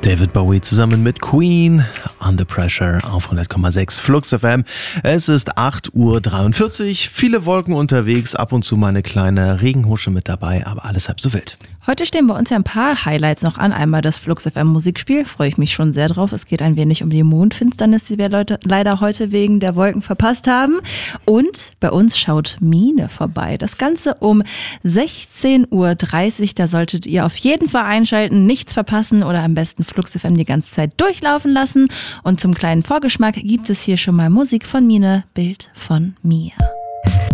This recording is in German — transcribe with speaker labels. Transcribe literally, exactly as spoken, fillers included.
Speaker 1: David Bowie zusammen mit Queen, Under Pressure auf hundert Komma sechs Flux F M. Es ist acht Uhr dreiundvierzig, viele Wolken unterwegs, ab und zu mal eine kleine Regenhusche mit dabei, aber alles halb so wild.
Speaker 2: Heute stehen bei uns ja ein paar Highlights noch an. Einmal das Flux F M Musikspiel, freue ich mich schon sehr drauf. Es geht ein wenig um die Mondfinsternis, die wir Leute leider heute wegen der Wolken verpasst haben. Und bei uns schaut Mine vorbei. Das Ganze um sechzehn Uhr dreißig. Da solltet ihr auf jeden Fall einschalten, nichts verpassen oder am besten Flux F M die ganze Zeit durchlaufen lassen. Und zum kleinen Vorgeschmack gibt es hier schon mal Musik von Mine, Bild von mir.